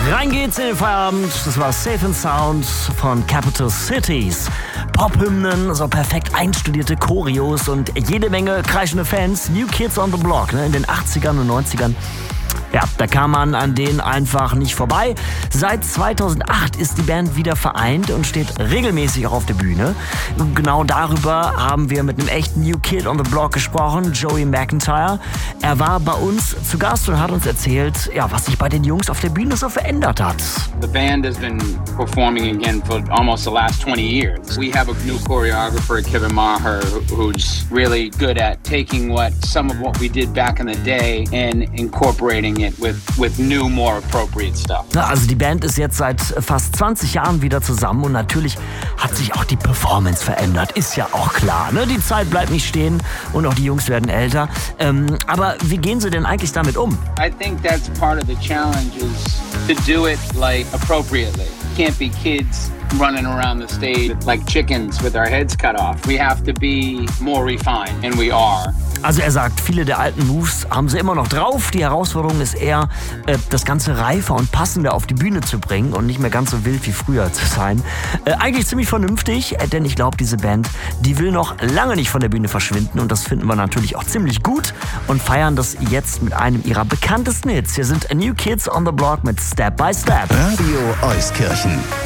Rein geht's in den Feierabend. Das war Safe and Sound von Capital Cities. Pop-Hymnen, so perfekt einstudierte Choreos und jede Menge kreischende Fans. New Kids on the Block, in den 80ern und 90ern. Ja, da kam man an denen einfach nicht vorbei. Seit 2008 ist die Band wieder vereint und steht regelmäßig auch auf der Bühne. Und genau darüber haben wir mit einem echten New Kid on the Block gesprochen, Joey McIntyre. Er war bei uns zu Gast und hat uns erzählt, ja, was sich bei den Jungs auf der Bühne so verändert hat. The band has been performing again for almost the last 20 years. We have a new choreographer, Kevin Maher, who's really good at taking some of what we did back in the day and incorporating it with new, more appropriate stuff. Also die Band ist jetzt seit fast 20 Jahren wieder zusammen und natürlich hat sich auch die Performance verändert. Ist ja auch klar, ne? Die Zeit bleibt nicht stehen und auch die Jungs werden älter. Aber wie gehen sie denn eigentlich damit um? I think that's part of the challenge is to do it like appropriately. Can't be kids running around the stage like chickens with our heads cut off. We have to be more refined, and we are. Also er sagt, viele der alten Moves haben sie immer noch drauf. Die Herausforderung ist eher, das Ganze reifer und passender auf die Bühne zu bringen und nicht mehr ganz so wild wie früher zu sein. Eigentlich ziemlich vernünftig, denn ich glaube, diese Band, die will noch lange nicht von der Bühne verschwinden und das finden wir natürlich auch ziemlich gut und feiern das jetzt mit einem ihrer bekanntesten Hits. Hier sind New Kids on the Block mit Step by Step. Radio Euskirchen.